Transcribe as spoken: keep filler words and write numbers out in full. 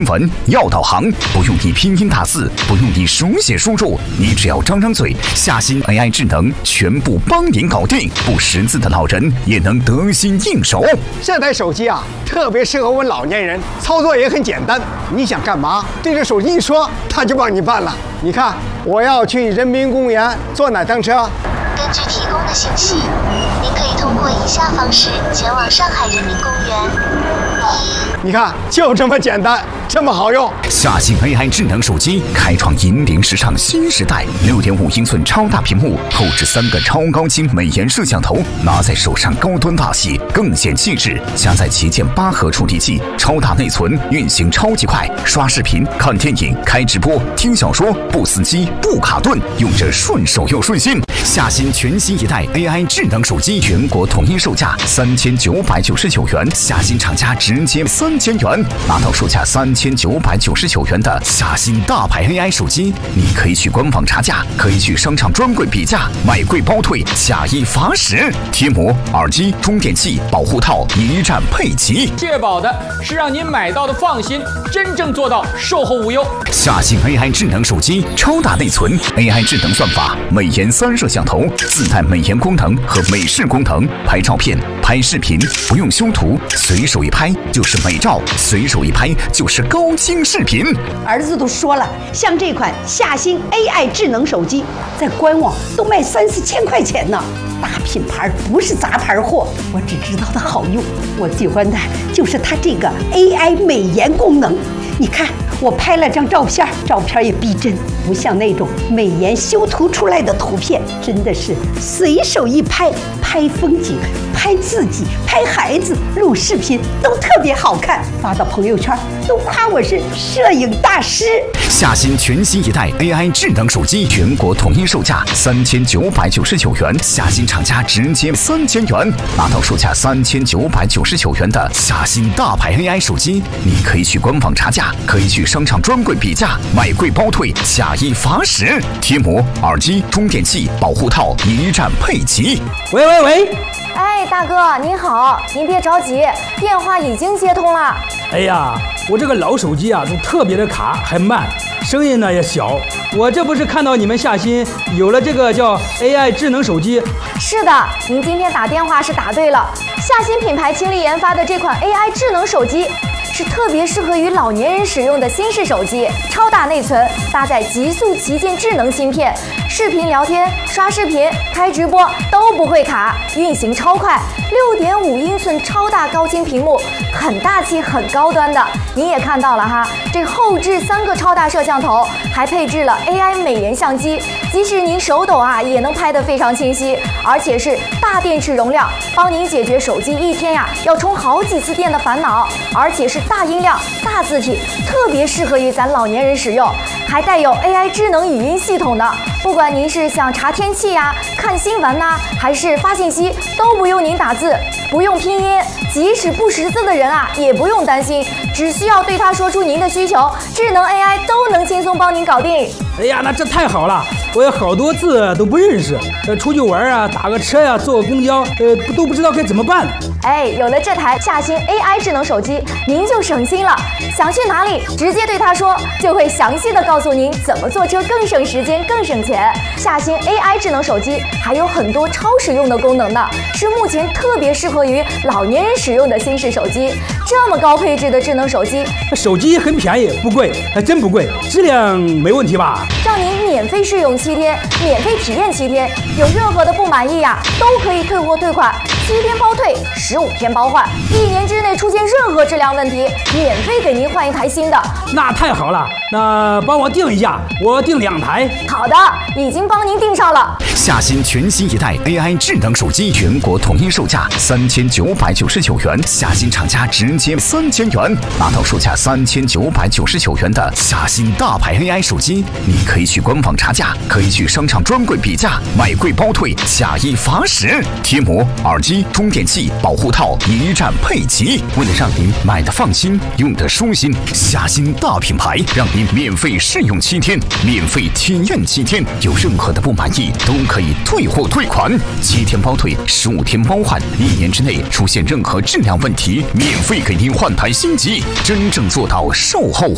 文要导航，不用你拼音打字，不用你手写输入，你只要张张嘴，夏新 A I 智能全部帮您搞定，不识字的老人也能得心应手。 这台手机啊，特别适合我们老年人，操作也很简单。你想干嘛，对着手机一说，它就帮你办了。你看，我要去人民公园坐哪趟车？ 根据提供的信息，您可以通过以下方式前往上海人民公园。一， 你看，就这么简单，这么好用。 夏新 A I 智能手机开创引领时尚新时代，六点五英寸超大屏幕，后置三个超高清美颜摄像头，拿在手上高端大气，更显气质。加载旗舰八核处理器，超大内存，运行超级快，刷视频、看电影、开直播、听小说，不死机、不卡顿，用着顺手又顺心。夏新全新一代 A I 智能手机，全国统一售价三千九百九十九元，夏新厂家直接三千元，拿到售价三千九百九十九元的夏新大牌 A I 手机，你可以去官网查价，可以去商场专柜比价，买贵包退，下一罚十。贴膜、耳机、充电器、保护套一站配齐， 确保的是让您买到的放心，真正做到售后无忧。 夏新 A I 智能手机，超大内存 ，A I 智能算法，美颜三摄像头，自带美颜功能和美视功能，拍照片、拍视频不用修图，随手一拍就是美照，随手一拍就是高清视频。 儿子都说了，像这款夏新 A I 智能手机，在官网都卖三四千块钱呢。大品牌不是杂牌货，我只知道它好用。我喜欢的就是它这个 A I 美颜功能。你看，我拍了张照片，照片也逼真，不像那种美颜修图出来的图片，真的是随手一拍，拍风景、拍自己、拍孩子、录视频都特别好看，发到朋友圈都夸我是摄影大师。 夏新全新一代 A I 智能手机，全国统一售价三千九百九十九元，夏新厂家直接三千元，拿到售价三千九百九十九元的夏新大牌 A I 手机，你可以去官网查价，可以去商场专柜比价，买贵包退，下一罚十。贴膜、耳机、充电器、保护套一站配齐。 喂喂喂！ 哎，大哥您好，您别着急，电话已经接通了。 哎呀，我这个老手机啊，都特别的卡，还慢，声音呢也小。我这不是看到你们夏新有了这个叫 A I 智能手机？ 是的，您今天打电话是打对了。夏新品牌倾力研发的这款 A I 智能手机，是特别适合于老年人使用的新式手机，超大内存，搭载极速旗舰智能芯片，视频聊天、刷视频、开直播都不会卡，运行超快，六点五英寸超大高清屏幕，很大气、很高端的。您也看到了哈，这后置三个超大摄像头，还配置了 A I 美颜相机，即使您手抖啊，也能拍得非常清晰，而且是大电池容量，帮您解决手机一天呀要充好几次电的烦恼，而且是大音量、大字体，特别适合于咱老年人使用，还带有 A I 智能语音系统的。不管您是想查天气呀、看新闻呐、啊，还是发信息，都不用您打字，不用拼音，即使不识字的人啊，也不用担心，只需要对他说出您的需求，智能 A I 都能轻松帮您搞定。 哎呀，那这太好了！我有好多字都不认识，呃，出去玩啊，打个车呀、啊，坐个公交，呃，都不知道该怎么办。 哎，有了这台夏新 A I 智能手机，您就省心了。想去哪里，直接对他说，就会详细的告诉您怎么坐车更省时间、更省钱。夏新 A I 智能手机还有很多超实用的功能呢，是目前特别适合于老年人使用的新式手机。这么高配置的智能手机， 手机很便宜，不贵，还真不贵，质量没问题吧？ 让您免费试用七天，免费体验七天，有任何的不满意呀、啊，都可以退货退款，七天包退，十五天包换，一年之内出现任何质量问题，免费给您换一台新的。 那太好了，那帮我订一下，我订两台。 好的，已经帮您订上了。 夏新全新一代 A I 智能手机，全国统一售价三千九百九十九元，夏新厂家直接三千元，拿到售价三千九百九十九元的夏新大牌 A I 手机，你可以去官网查价，可以去商场专柜比价，买贵包退，下一罚十。贴膜、耳机、充电器、保护套一站配齐，为了让您买的放心，用的舒心，夏新大品牌让您免费试用七天，免费体验七天，有任何的不满意都可以退货退款，七天包退，十五天包换，一年之内出现任何质量问题，免费给您换台新机，真正做到售后